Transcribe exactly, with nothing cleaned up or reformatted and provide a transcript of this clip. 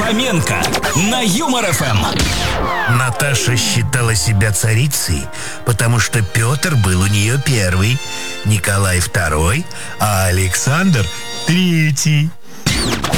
Фоменко на Юмор эф эм. Наташа считала себя царицей, потому что Петр был у нее первый, Николай второй, а Александр третий.